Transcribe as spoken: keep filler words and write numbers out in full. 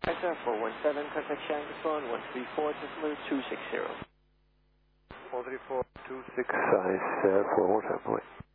Delta four one seven, contact Shanghai phone one three four, decimal two six zero. one three four two six, size uh, four one seven, wait.